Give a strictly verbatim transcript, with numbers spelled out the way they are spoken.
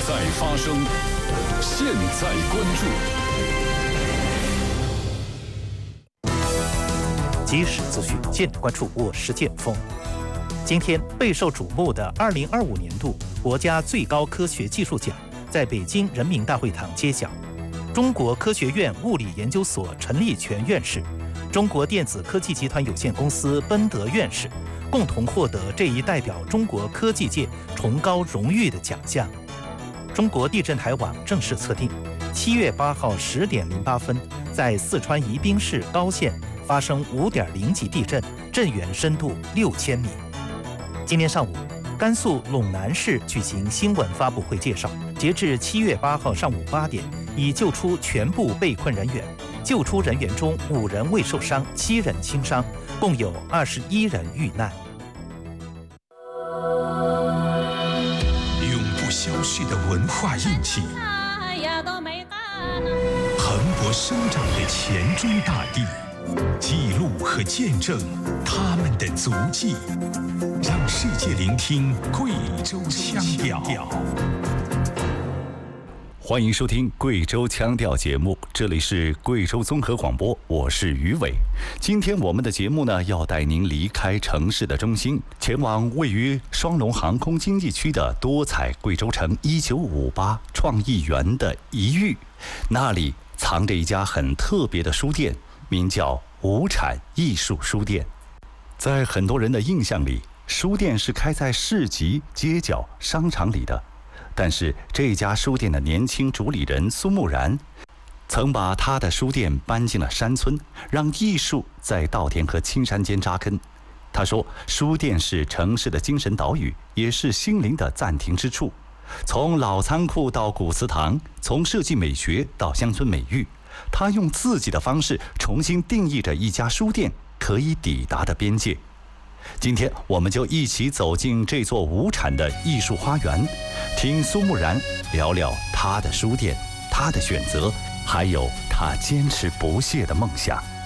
在发生，现在关注。即时资讯，现关注，我是建峰。今天备受瞩目的二零二五年度国家最高科学技术奖在北京人民大会堂揭晓。中国科学院物理研究所陈立全院士、中国电子科技集团有限公司奔德院士共同获得这一代表中国科技界崇高荣誉的奖项。中国地震台网正式测定，七月八号十点零八分，在四川宜宾市高县发生五点零级地震，震源深度六千米。今天上午，甘肃陇南市举行新闻发布会介绍，截至七月八号上午八点，已救出全部被困人员。救出人员中，五人未受伤，七人轻伤，共有二十一人遇难。 永不消逝的文化印记，蓬勃生长的黔中大地，记录和见证他们的足迹，让世界聆听贵州腔调。 欢迎收听贵州腔调节目，这里是贵州综合广播，我是于伟。今天我们的节目呢，要带您离开城市的中心，前往位于双龙航空经济区的多彩贵州城一九五八创意园的宜寓，那里藏着一家很特别的书店，名叫无产艺术书店。在很多人的印象里，书店是开在市集、街角、商场里的。但是这家书店的年轻主理人苏木然，曾把他的书店搬进了山村，让艺术在稻田和青山间扎根。他说，书店是城市的精神岛屿，也是心灵的暂停之处。从老仓库到古祠堂，从设计美学到乡村美育，他用自己的方式重新定义着一家书店可以抵达的边界。今天我们就一起走进这座无产的艺术花园，听苏木然聊聊他的书店、他的选择，还有他坚持不懈的梦想。